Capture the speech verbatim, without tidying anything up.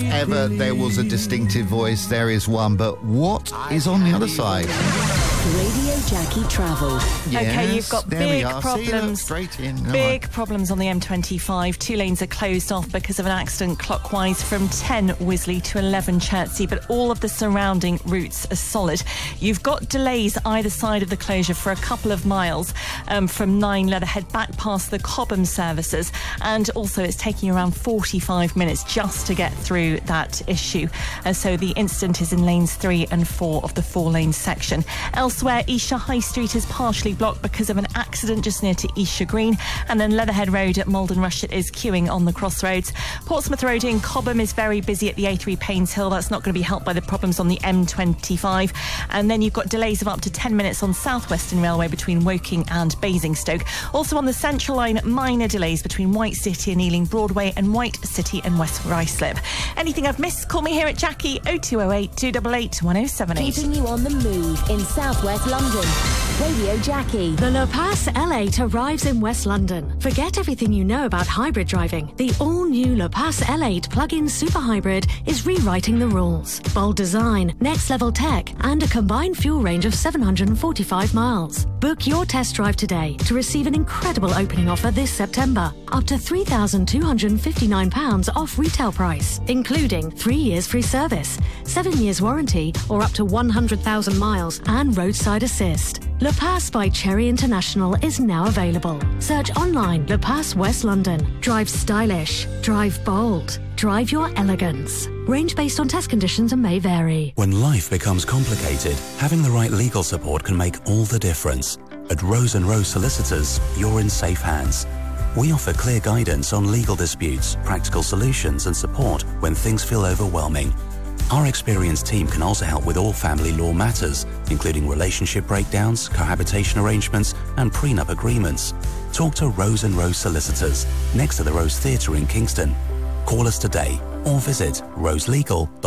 ever there was a distinctive voice, there is one. But what is on the other side? Radio Jackie Travel. Yes, okay, you've got there we big are. problems. See, straight in. Big Right. problems on the M twenty-five. Two lanes are closed off because of an accident clockwise from ten Wisley to eleven Chertsey, but all of the surrounding routes are solid. You've got delays either side of the closure for a couple of miles um, from nine Leatherhead back past the Cobham services, and also it's taking around forty-five minutes just to get through that issue. Uh, so the incident is in lanes three and four of the four-lane section. Elsewhere, Esher High Street is partially blocked because of an accident just near to Esher Green, and then Leatherhead Road at Malden Rushet is queuing on the crossroads. Portsmouth Road in Cobham is very busy at the A three Paynes Hill. That's not going to be helped by the problems on the M twenty-five. And then you've got delays of up to ten minutes on South Western Railway between Woking and Basingstoke. Also on the Central Line, minor delays between White City and Ealing Broadway and White City and West Ruislip. Anything I've missed, call me here at Jackie oh two oh eight, two eight eight, one oh seven eight. Keeping you on the move in South West London. Radio Jackie. The Le Pass L eight arrives in West London. Forget everything you know about hybrid driving. The all-new Le Pass L eight plug-in super hybrid is rewriting the rules. Bold design, next-level tech, and a combined fuel range of seven hundred forty-five miles. Book your test drive today to receive an incredible opening offer this September. Up to three thousand two hundred fifty-nine pounds off retail price, including three years free service, seven years warranty, or up to one hundred thousand miles and roadside assist. Le Pass by Cherry International is now available. Search online Le Pass West London. Drive stylish. Drive bold. Drive your elegance. Range based on test conditions and may vary. When life becomes complicated, having the right legal support can make all the difference. At Rose and Rose Solicitors, you're in safe hands. We offer clear guidance on legal disputes, practical solutions and support when things feel overwhelming. Our experienced team can also help with all family law matters, including relationship breakdowns, cohabitation arrangements and prenup agreements. Talk to Rose and Rose Solicitors, next to the Rose Theatre in Kingston. Call us today or visit roselegal dot com.